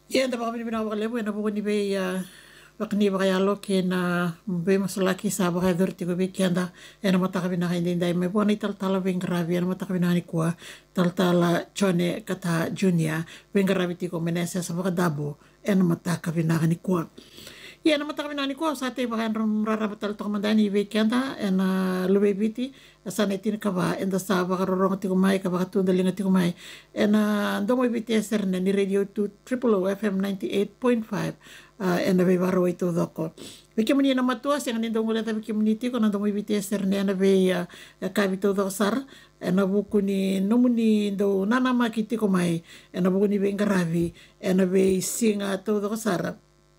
Yan da kami binawakalebu na buko ni be bakni bakaya lo na be masalaki sa bakaya dorti ko be kianda ena mata kami na hindi dai me buani tal tala ben gravi ena mata kami na ni kwa tal tala chone kata junia ben gravi ti ko menesa sa baka dabo ena mata kami na ni kwa. Iya nama tak minani ko sa te bakan rara betal to mandani weekenda en luwe biti sa netin ka ba en da sa baka rorong ti ko mai ka baka tu dalinga ti ko mai en do mo biti serne ni radio to triple O FM 98.5 en be baro ito doko. Biki muni na matua sing ni dong uleta biki muni ti ko na do mo biti serne en be ka bito do sar en buku ni nomuni do nana makiti ko mai en buku ni bengaravi en be singa to do sar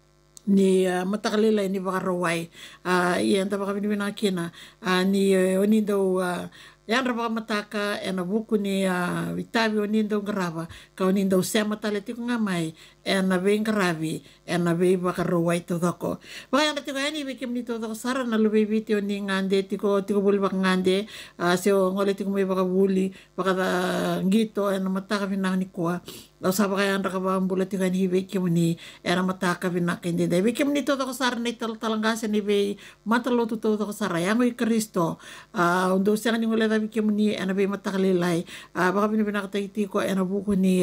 ni matakalila ni bakarawai iyan ta baka binakina ni onindo yan raba mataka ena buku ni vitabi onindo grava ka onindo sema taleti ko ngamai ena ben gravi ena be bakarawai to dako baka yan tiko yani bikim ni to dako sara na lubi biti oni ngande tiko buli baka ngande seo ngole tiko may baka buli baka ngito ena mataka binakini kuwa Lau saba kaya anda kaba ambula tiga ni hibe kim ni era mataka bina kende dai bikim ni todo kasar ni talangasa ni be matalo tu todo kasar yang oi Kristo undo siang ni ngole da bikim ni ana be matakalilai baka bina kata iti ko ana buku ni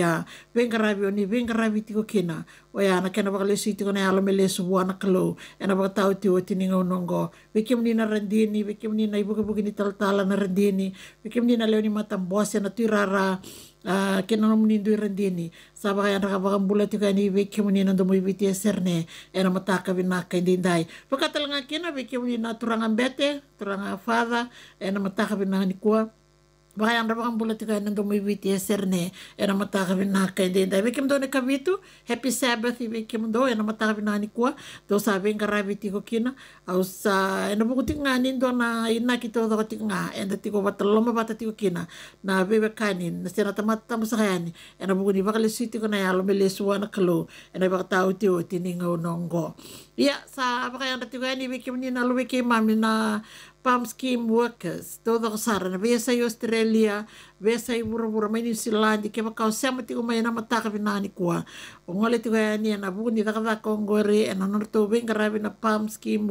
bengarabi tiko kina o ya ana kena baka lesi tiko na ala mele subuan kalo ana baka tau tio tininga nongo bikim ni na rendini bikim ni na ibu ni tala na rendini bikim ni na leoni matambos na tirara kena nomni ndu rendini saba kaya ndaka baka mbula tika ni wiki muni nando mo ibiti serne ena mataka binaka indindai pakata langa kena wiki muni na turanga mbete turanga fada ena mataka binaka ni kuwa Baka anda baka mbula tika nando mo ibiti serne ena mataka binaka indindai wiki mdo ne kabitu happy sabbath wiki mdo ena mataka binaka ni kuwa do sabi ngarabi tiko kina au sa ena buku tinga nindo na ina kito do tinga enda tiko bataloma bata tiko kina na bebe kanin na sira tamata masakayani ena buku ni baka lesiti ko na yalo melesua na kalo ena baka tau tio tininga unongo iya sa baka anda tiko yani wiki mni na luwiki mami na Palm Scheme Workers, todo kasara na besa i Australia, besa i bura-bura may New Zealand, kaya makao siya matiko may na mataka binani kuwa. Ungole tiko yani na buku ni takata kongore, na nortobing karabi na Palm Scheme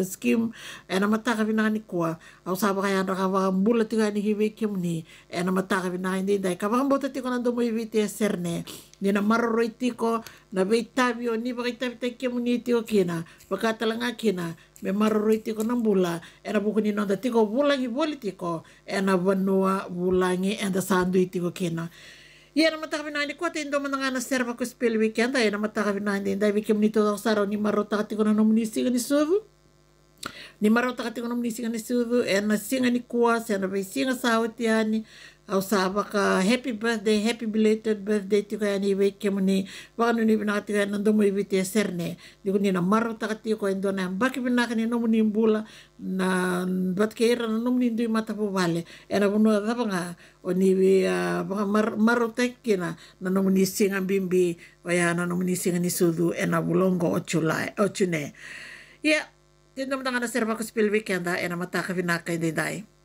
na mataka binani kuwa. Au saba kaya na kawakambula tiko yani hiwe kimni, na mataka binani dinday. Kawakambota tiko nando mo ibiti serne, ni na maroroy tiko, na beitabi o ni bakitabi tayo kimni tiko kina, pagkatalanga kina, me maroroy tiko ng bula, ena buku ni nonda tiko bulangi politiko, ena vanua bulangi enda sandu tiko kina. Iya na mataka binani ko tindo man nga na serva ko spell weekend ay na mataka binani dai bikim nito saraw ni marota tiko na nomunisi ni suvu. Ni marota tiko na nomunisi ni suvu ena singa ni kuwa ena bay singa sawat yani au saba ka happy birthday, happy belated birthday tiko yani weke mo ni baka nuni binakati ka nando mo ibiti serne di ko ni na maro takati ko endo na baki binakani no mo ni mbula na bat kaira na no mo ni ndoy mata po vale era puno da nga o ni baka maro tekina na no mo ni singa bimbi o ya na no mo ni singa ni sudu ena bulongo o chune ya tindo mo nga na serva ko spil weekend ena mataka binakay day